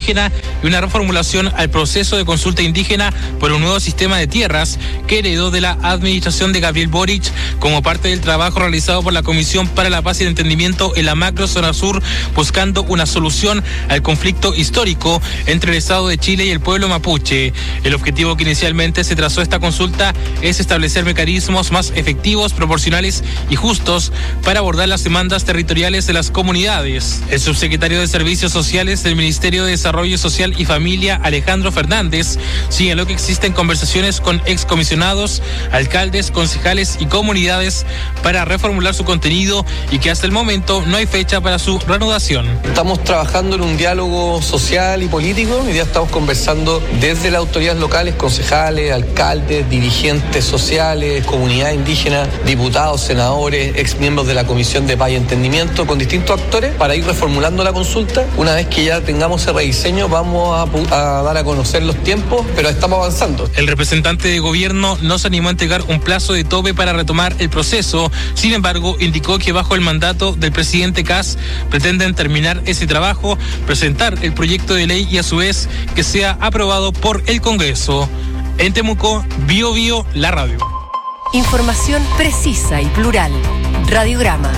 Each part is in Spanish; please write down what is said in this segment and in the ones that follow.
indígena y una reformulación al proceso de consulta indígena por un nuevo sistema de tierras que heredó de la administración de Gabriel Boric como parte del trabajo realizado por la Comisión para la Paz y el Entendimiento en la macrozona sur, buscando una solución al conflicto histórico entre el Estado de Chile y el pueblo mapuche. El objetivo que inicialmente se trazó esta consulta es establecer mecanismos más efectivos, proporcionales y justos para abordar las demandas territoriales de las comunidades. El subsecretario de Servicios Sociales del Ministerio de Desarrollo Social y Familia, Alejandro Fernández, señaló que existen conversaciones con excomisionados, alcaldes, concejales y comunidades para reformular su contenido y que hasta el momento no hay fecha para su reanudación. Estamos trabajando en un diálogo social y político. Hoy día estamos conversando desde las autoridades locales, concejales, alcaldes, dirigentes sociales, comunidad indígena, diputados, senadores, exmiembros de la Comisión de Paz y Entendimiento, con distintos actores para ir reformulando la consulta. Una vez que ya tengamos ese rediseño, vamos a dar a conocer los tiempos, pero estamos avanzando. El representante de gobierno no se animó a entregar un plazo de tope para retomar el proceso. Sin embargo, indicó que bajo el mandato del presidente Kast pretenden terminar ese trabajo, presentar el proyecto de ley y a su vez que sea aprobado por el Congreso. En Temuco, Bio Bio, la radio. Información precisa y plural. Radiograma.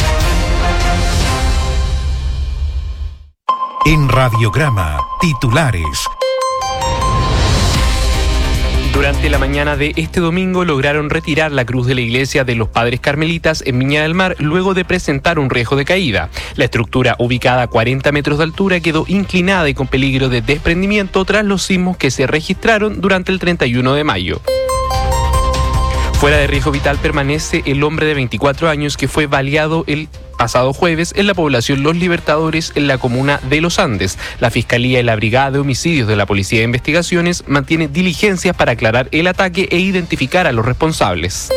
En Radiograma, titulares. Durante la mañana de este domingo lograron retirar la cruz de la iglesia de los Padres Carmelitas en Viña del Mar luego de presentar un riesgo de caída. La estructura, ubicada a 40 metros de altura, quedó inclinada y con peligro de desprendimiento tras los sismos que se registraron durante el 31 de mayo. Fuera de riesgo vital permanece el hombre de 24 años que fue baleado el pasado jueves en la población Los Libertadores, en la comuna de Los Andes. La Fiscalía y la Brigada de Homicidios de la Policía de Investigaciones mantienen diligencias para aclarar el ataque e identificar a los responsables.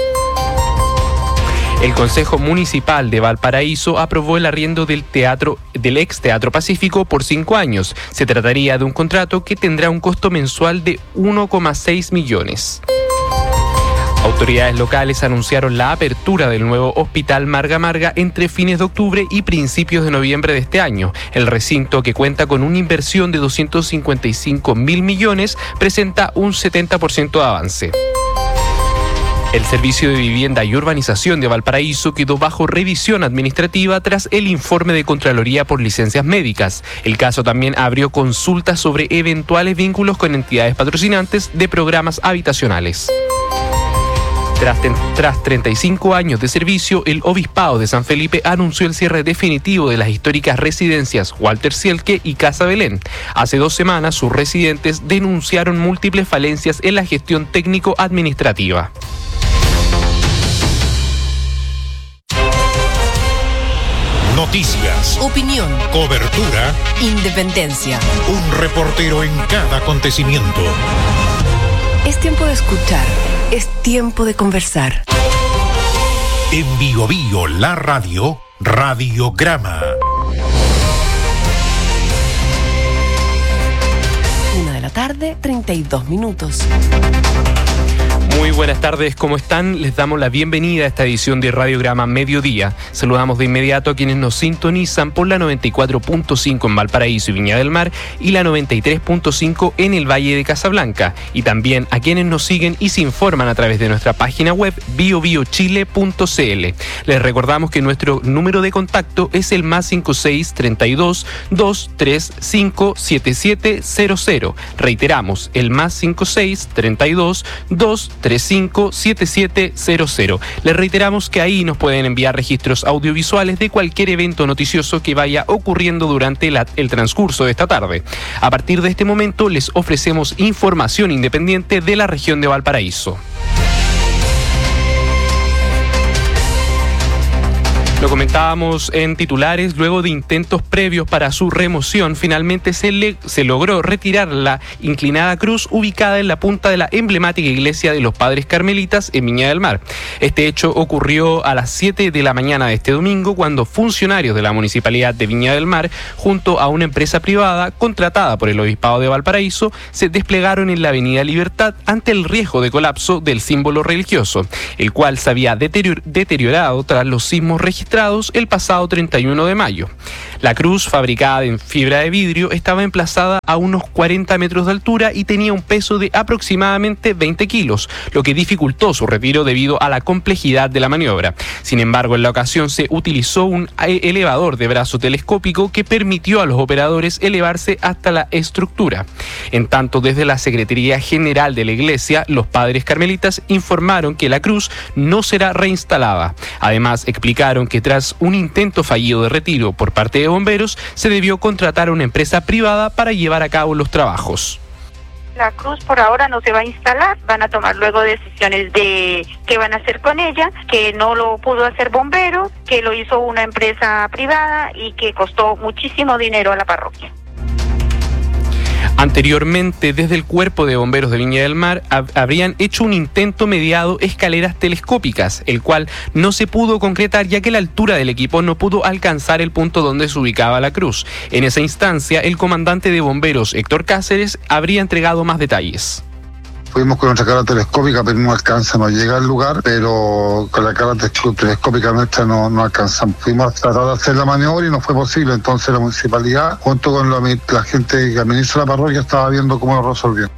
El Consejo Municipal de Valparaíso aprobó el arriendo del ex Teatro Pacífico por 5 años. Se trataría de un contrato que tendrá un costo mensual de 1,6 millones. Autoridades locales anunciaron la apertura del nuevo Hospital Marga Marga entre fines de octubre y principios de noviembre de este año. El recinto, que cuenta con una inversión de 255.000 millones, presenta un 70% de avance. El Servicio de Vivienda y Urbanización de Valparaíso quedó bajo revisión administrativa tras el informe de Contraloría por licencias médicas. El caso también abrió consultas sobre eventuales vínculos con entidades patrocinantes de programas habitacionales. Tras 35 años de servicio, el Obispado de San Felipe anunció el cierre definitivo de las históricas residencias Walter Sielke y Casa Belén. Hace 2 semanas, sus residentes denunciaron múltiples falencias en la gestión técnico-administrativa. Noticias, Opinión, cobertura, independencia. un reportero en cada acontecimiento. Es tiempo de escuchar. Es tiempo de conversar. En Bio Bio, la radio, Radiograma. 1:32 p.m. Muy buenas tardes, ¿cómo están? Les damos la bienvenida a esta edición de Radiograma Mediodía. Saludamos de inmediato a quienes nos sintonizan por la 94.5 en Valparaíso y Viña del Mar y la 93.5 en el Valle de Casablanca. Y también a quienes nos siguen y se informan a través de nuestra página web biobiochile.cl. Les recordamos que nuestro número de contacto es el +56 32 235 7700. Reiteramos, el +56 32 235 7700. Les reiteramos que ahí nos pueden enviar registros audiovisuales de cualquier evento noticioso que vaya ocurriendo durante el transcurso de esta tarde. A partir de este momento les ofrecemos información independiente de la región de Valparaíso. Lo comentábamos en titulares, luego de intentos previos para su remoción, finalmente se logró retirar la inclinada cruz ubicada en la punta de la emblemática iglesia de los Padres Carmelitas en Viña del Mar. Este hecho ocurrió a las 7 de la mañana de este domingo, cuando funcionarios de la Municipalidad de Viña del Mar, junto a una empresa privada contratada por el Obispado de Valparaíso, se desplegaron en la Avenida Libertad ante el riesgo de colapso del símbolo religioso, el cual se había deteriorado tras los sismos registrados el pasado 31 de mayo. La cruz, fabricada en fibra de vidrio, estaba emplazada a unos 40 metros de altura y tenía un peso de aproximadamente 20 kilos, lo que dificultó su retiro debido a la complejidad de la maniobra. Sin embargo, en la ocasión se utilizó un elevador de brazo telescópico que permitió a los operadores elevarse hasta la estructura. En tanto, desde la Secretaría General de la Iglesia, los padres carmelitas informaron que la cruz no será reinstalada. Además, explicaron que tras un intento fallido de retiro por parte de bomberos, se debió contratar a una empresa privada para llevar a cabo los trabajos. La cruz por ahora no se va a instalar, van a tomar luego decisiones de qué van a hacer con ella, que no lo pudo hacer bombero, que lo hizo una empresa privada y que costó muchísimo dinero a la parroquia. Anteriormente, desde el Cuerpo de Bomberos de Viña del Mar, habrían hecho un intento mediado escaleras telescópicas, el cual no se pudo concretar ya que la altura del equipo no pudo alcanzar el punto donde se ubicaba la cruz. En esa instancia, el comandante de bomberos, Héctor Cáceres, habría entregado más detalles. Fuimos con nuestra cámara telescópica, pero no alcanza, no llega al lugar, pero con la cámara telescópica nuestra no alcanzamos. Fuimos a tratar de hacer la maniobra y no fue posible, entonces la municipalidad, junto con la gente que administra la parroquia, estaba viendo cómo lo resolvían.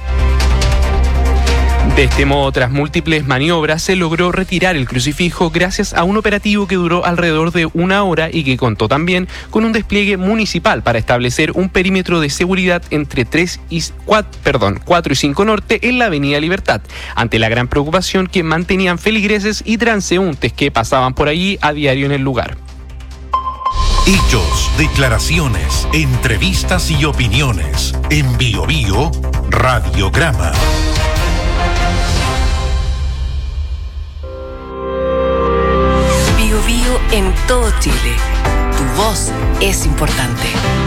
De este modo, tras múltiples maniobras, se logró retirar el crucifijo gracias a un operativo que duró alrededor de 1 hora y que contó también con un despliegue municipal para establecer un perímetro de seguridad entre 4 y 5 Norte en la Avenida Libertad, ante la gran preocupación que mantenían feligreses y transeúntes que pasaban por allí a diario en el lugar. Hechos, declaraciones, entrevistas y opiniones. En Bio Bio, Radiograma. En todo Chile, tu voz es importante.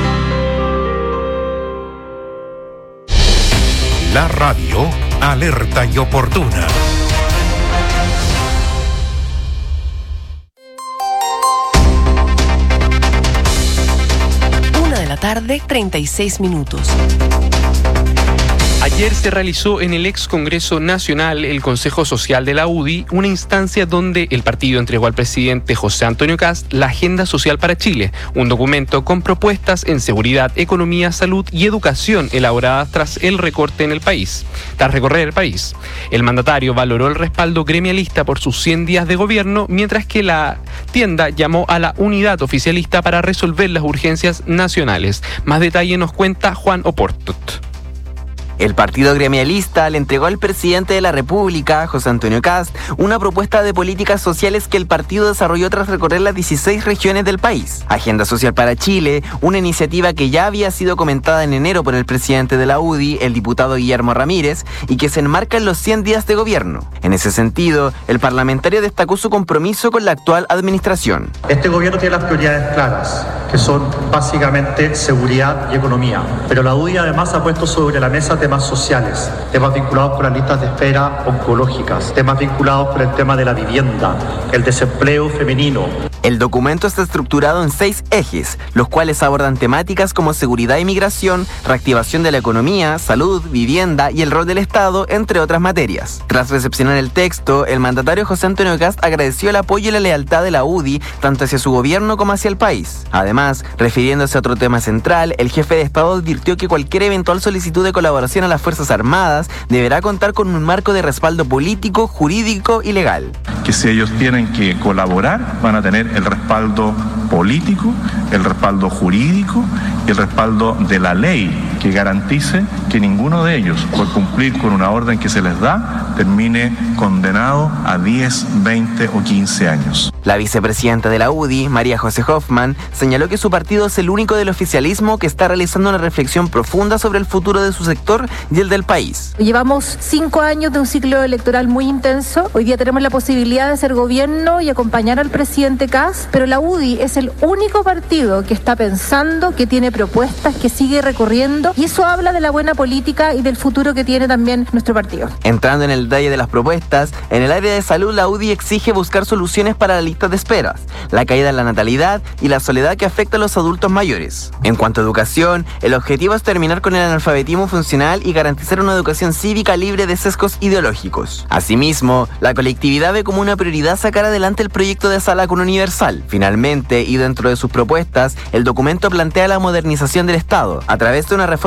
La radio alerta y oportuna. Una de la tarde, 36 minutos. Ayer se realizó en el ex Congreso Nacional, el Consejo Social de la UDI, una instancia donde el partido entregó al presidente José Antonio Kast la Agenda Social para Chile, un documento con propuestas en seguridad, economía, salud y educación elaboradas tras el recorte en el país. Tras recorrer el país, el mandatario valoró el respaldo gremialista por sus 100 días de gobierno, mientras que la tienda llamó a la unidad oficialista para resolver las urgencias nacionales. Más detalle nos cuenta Juan Oportot. El partido gremialista le entregó al presidente de la República, José Antonio Kast, una propuesta de políticas sociales que el partido desarrolló tras recorrer las 16 regiones del país. Agenda Social para Chile, una iniciativa que ya había sido comentada en enero por el presidente de la UDI, el diputado Guillermo Ramírez, y que se enmarca en los 100 días de gobierno. En ese sentido, el parlamentario destacó su compromiso con la actual administración. Este gobierno tiene las prioridades claras, que son básicamente seguridad y economía. Pero la UDI además ha puesto sobre la mesa temas sociales, temas vinculados con las listas de espera oncológicas, temas vinculados con el tema de la vivienda, el desempleo femenino. El documento está estructurado en 6 ejes, los cuales abordan temáticas como seguridad y migración, reactivación de la economía, salud, vivienda y el rol del Estado, entre otras materias. Tras recepcionar el texto, el mandatario José Antonio Kast agradeció el apoyo y la lealtad de la UDI, tanto hacia su gobierno como hacia el país. Además, refiriéndose a otro tema central, el jefe de Estado advirtió que cualquier eventual solicitud de colaboración a las Fuerzas Armadas deberá contar con un marco de respaldo político, jurídico y legal. Que si ellos tienen que colaborar, van a tener el respaldo político, el respaldo jurídico y el respaldo de la ley que garantice que ninguno de ellos, por cumplir con una orden que se les da, termine condenado a 10, 20 o 15 años. La vicepresidenta de la UDI, María José Hoffman, señaló que su partido es el único del oficialismo que está realizando una reflexión profunda sobre el futuro de su sector y el del país. Llevamos 5 años de un ciclo electoral muy intenso. Hoy día tenemos la posibilidad de ser gobierno y acompañar al presidente Kast, pero la UDI es el único partido que está pensando, que tiene propuestas, que sigue recorriendo Congreso, y eso habla de la buena política y del futuro que tiene también nuestro partido. Entrando en el detalle de las propuestas, en el área de salud la UDI exige buscar soluciones para las listas de esperas, la caída en la natalidad y la soledad que afecta a los adultos mayores. En cuanto a educación, el objetivo es terminar con el analfabetismo funcional y garantizar una educación cívica libre de sesgos ideológicos. Asimismo, la colectividad ve como una prioridad sacar adelante el proyecto de sala cuna universal. Finalmente, y dentro de sus propuestas, el documento plantea la modernización del Estado a través de una reforma